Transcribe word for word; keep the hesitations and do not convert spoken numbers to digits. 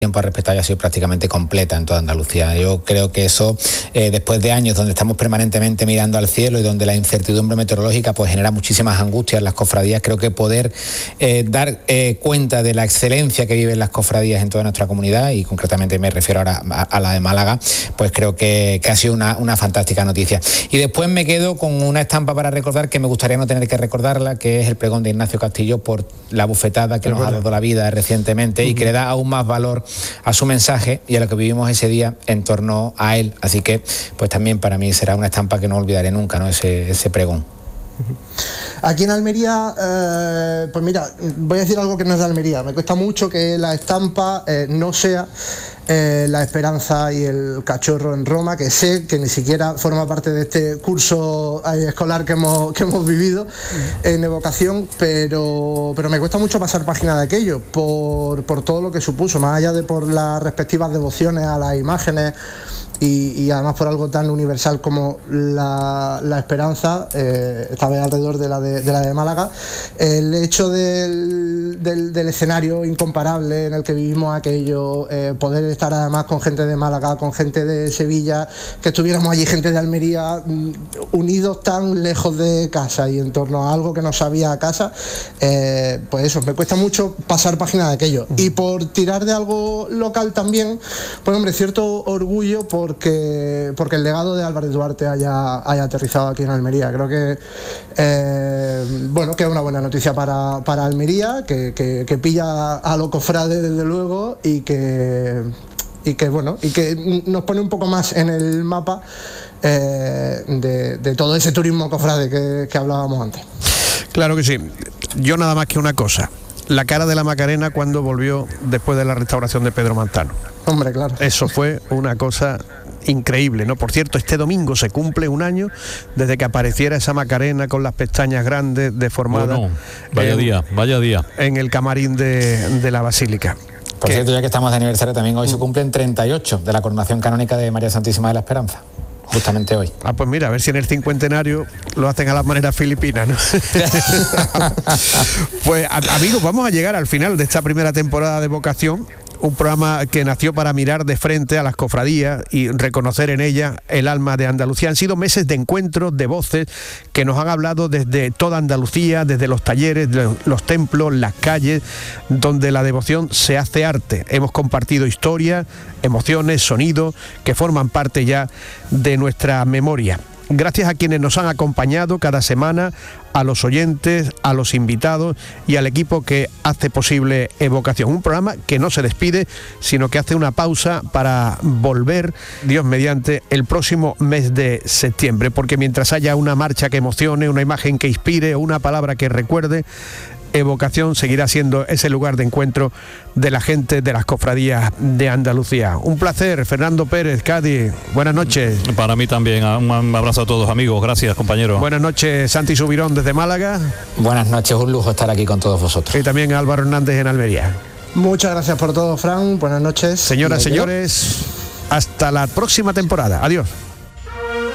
tiempo ha respetado y ha sido prácticamente completa en toda Andalucía. Yo creo que eso, eh, después de años donde estamos permanentemente mirando al cielo y donde la incertidumbre meteorológica pues genera muchísimas angustias en las cofradías, creo que poder eh, dar eh, cuenta de la excelencia que viven las cofradías en toda nuestra comunidad, y concretamente me refiero ahora a, a la de Málaga, pues creo que, que ha sido una, una fantástica noticia. Y después me quedo con una estampa para recordar, que me gustaría no tener que recordarla, que es el pregón de Ignacio Castillo por la bufetada que es nos verdad. ha dado la vida recientemente, uh-huh. y que le da aún más valor a su mensaje y a lo que vivimos ese día en torno a él. Así que pues también para mí será una estampa que no olvidaré nunca, ¿no? Ese, ese pregón. Aquí en Almería, eh, pues mira, voy a decir algo que no es de Almería. Me cuesta mucho que la estampa eh, no sea eh, la esperanza y el cachorro en Roma, que sé que ni siquiera forma parte de este curso eh, escolar que hemos, que hemos vivido en evocación, pero, pero me cuesta mucho pasar página de aquello, por, por todo lo que supuso, más allá de por las respectivas devociones a las imágenes. Y, y además por algo tan universal como la, la esperanza, eh, esta vez alrededor de la de, de la de Málaga, el hecho del, del, del escenario incomparable en el que vivimos aquello, eh, poder estar además con gente de Málaga, con gente de Sevilla, que estuviéramos allí gente de Almería, unidos tan lejos de casa y en torno a algo que nos sabía a casa, eh, pues eso, me cuesta mucho pasar página de aquello. Y por tirar de algo local también, pues hombre, cierto orgullo por Porque, porque el legado de Álvarez Duarte haya, haya aterrizado aquí en Almería. Creo que eh, bueno, que es una buena noticia para, para Almería, que, que, que pilla a los cofrades desde luego, y que, y que bueno, y que nos pone un poco más en el mapa eh, de, de todo ese turismo cofrade que, que hablábamos antes. Claro que sí. Yo nada más que una cosa: la cara de la Macarena cuando volvió después de la restauración de Pedro Mantano. Hombre, claro. Eso fue una cosa increíble, ¿no? Por cierto, este domingo se cumple un año desde que apareciera esa Macarena con las pestañas grandes, deformadas. Bueno, vaya en, día, vaya día. En el camarín de, de la Basílica. Por ¿Qué? cierto, ya que estamos de aniversario, también hoy se cumplen treinta y ocho de la coronación canónica de María Santísima de la Esperanza. Justamente hoy. Ah, pues mira, a ver si en el cincuentenario lo hacen a las maneras filipinas, ¿no? Pues amigos, vamos a llegar al final de esta primera temporada de Vocación. Un programa que nació para mirar de frente a las cofradías y reconocer en ellas el alma de Andalucía. Han sido meses de encuentros, de voces que nos han hablado desde toda Andalucía, desde los talleres, los templos, las calles, donde la devoción se hace arte. Hemos compartido historias, emociones, sonidos que forman parte ya de nuestra memoria. Gracias a quienes nos han acompañado cada semana, a los oyentes, a los invitados y al equipo que hace posible Evocación. Un programa que no se despide, sino que hace una pausa para volver, Dios mediante, el próximo mes de septiembre. Porque mientras haya una marcha que emocione, una imagen que inspire o una palabra que recuerde, Evocación seguirá siendo ese lugar de encuentro de la gente de las cofradías de Andalucía. Un placer, Fernando Pérez, Cádiz. Buenas noches. Para mí también. Un abrazo a todos, amigos. Gracias, compañeros. Buenas noches, Santi Subirón desde Málaga. Buenas noches, un lujo estar aquí con todos vosotros. Y también Álvaro Hernández en Almería. Muchas gracias por todo, Fran. Buenas noches. Señoras, señores, hasta la próxima temporada. Adiós.